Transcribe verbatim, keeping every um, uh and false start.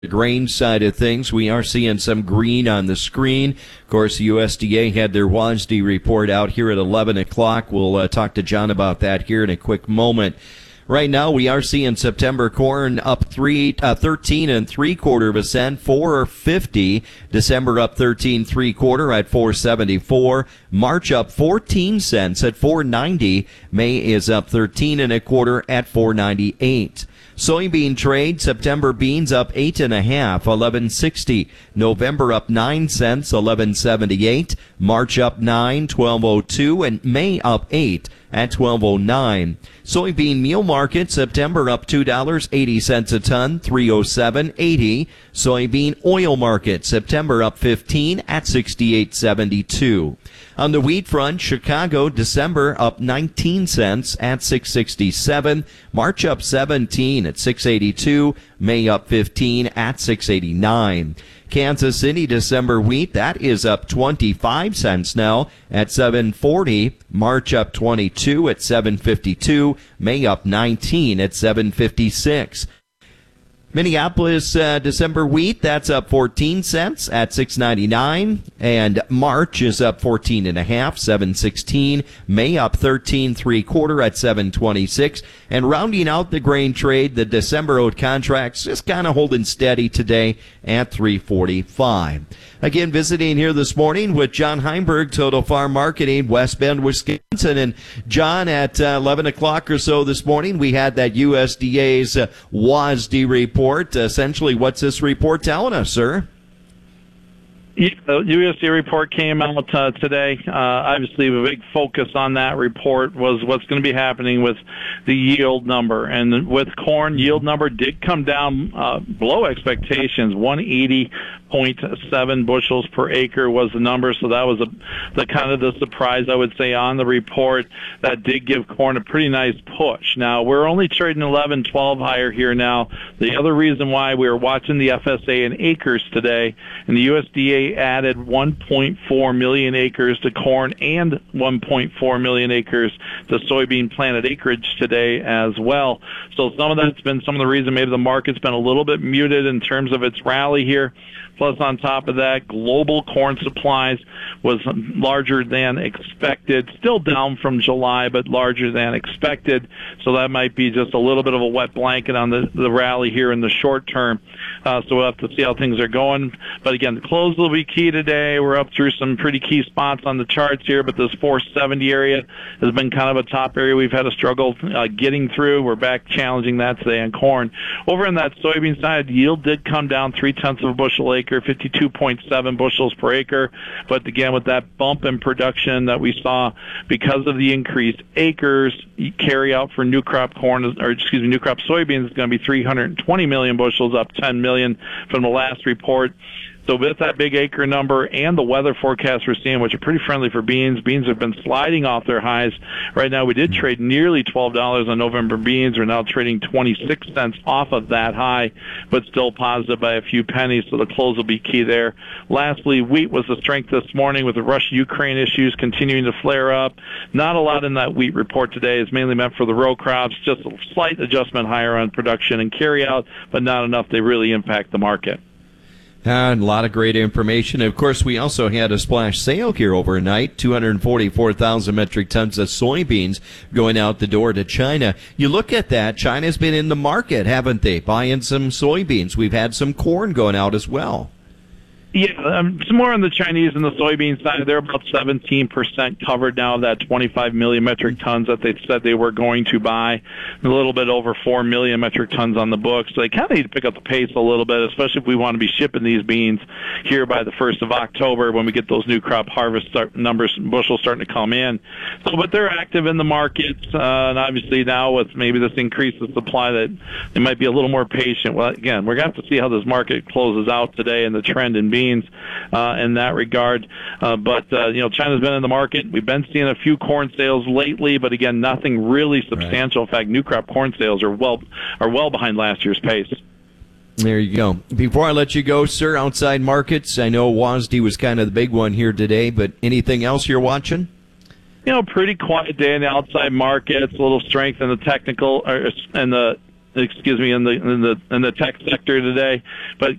The grain side of things, we are seeing some green on the screen. Of course, the U S D A had their W A S D report out here at eleven o'clock. We'll uh, talk to John about that here in a quick moment. Right now, we are seeing September corn up three, uh, thirteen and three quarter of a cent, four fifty. December up thirteen three quarter at four seventy-four. March up fourteen cents at four ninety. May is up thirteen and a quarter at four ninety-eight. Soybean trade, September beans up eight and a half, eleven sixty. November up nine cents, eleven seventy-eight. March up nine, twelve oh two, and May up eight at twelve oh nine. Soybean meal market, September up two dollars and eighty cents a ton, three oh seven eighty. Soybean oil market, September up fifteen at sixty-eight seventy-two. On the wheat front, Chicago, December up nineteen cents at six sixty-seven. March up seventeen at six eighty-two. May up fifteen at six eighty-nine. Kansas City, December wheat, that is up twenty-five cents now at seven forty. March up twenty-two at seven fifty-two. May up nineteen at seven fifty-six. Minneapolis, uh, December wheat, that's up fourteen cents at six ninety-nine. And March is up fourteen and a half, seven sixteen. May up thirteen three quarter at seven twenty-six. And rounding out the grain trade, the December oat contracts just kind of holding steady today at three forty-five. Again, visiting here this morning with John Heinberg, Total Farm Marketing, West Bend, Wisconsin. And John, at uh, eleven o'clock or so this morning, we had that U S D A's uh, W A S D report. Essentially, what's this report telling us, sir? Yeah, the U S D A report came out uh, today. Uh, obviously, a big focus on that report was what's going to be happening with the yield number. And with corn, yield number did come down uh, below expectations. one eighty point seven bushels per acre was the number. So that was a, the kind of the surprise, I would say, on the report. That did give corn a pretty nice push. Now, we're only trading eleven, twelve higher here now. The other reason why we were watching the F S A in acres today, and the U S D A added one point four million acres to corn and one point four million acres to soybean planted acreage today as well. So some of that's been some of the reason maybe the market's been a little bit muted in terms of its rally here. Plus, on top of that, global corn supplies was larger than expected. Still down from July, but larger than expected. So that might be just a little bit of a wet blanket on the, the rally here in the short term. Uh, so we'll have to see how things are going. But again, the close will be key today. We're up through some pretty key spots on the charts here, but this four seventy area has been kind of a top area we've had a struggle uh, getting through. We're back challenging that today on corn. Over on that soybean side, yield did come down three-tenths of a bushel acre, fifty-two point seven bushels per acre. But again, with that bump in production that we saw because of the increased acres, carry out for new crop corn, or excuse me, new crop soybeans is going to be three hundred twenty million bushels, up ten million from the last report. So with that big acre number and the weather forecast we're seeing, which are pretty friendly for beans, beans have been sliding off their highs. Right now, we did trade nearly twelve dollars on November beans. We're now trading twenty-six cents off of that high, but still positive by a few pennies, so the close will be key there. Lastly, wheat was the strength this morning with the Russia-Ukraine issues continuing to flare up. Not a lot in that wheat report today. It's mainly meant for the row crops, just a slight adjustment higher on production and carry out, but not enough to really impact the market. And a lot of great information. Of course, we also had a splash sale here overnight, two hundred forty-four thousand metric tons of soybeans going out the door to China. You look at that, China's been in the market, haven't they, buying some soybeans. We've had some corn going out as well. Yeah, um, some more on the Chinese and the soybean side. They're about seventeen percent covered now of that twenty-five million metric tons that they said they were going to buy. A little bit over four million metric tons on the books. So they kind of need to pick up the pace a little bit, especially if we want to be shipping these beans here by the first of October when we get those new crop harvest start, numbers, bushels starting to come in. So, but they're active in the markets, uh, and obviously now with maybe this increase in supply that they might be a little more patient. Well, again, we're going to have to see how this market closes out today and the trend in beans. Uh, in that regard. Uh, but, uh, you know, China's been in the market. We've been seeing a few corn sales lately, but again, nothing really substantial. Right. In fact, new crop corn sales are well, are well behind last year's pace. There you go. Before I let you go, sir, outside markets, I know W A S D was kind of the big one here today, but anything else you're watching? You know, pretty quiet day in the outside markets, a little strength in the technical, or in the excuse me, in the in the in the tech sector today. But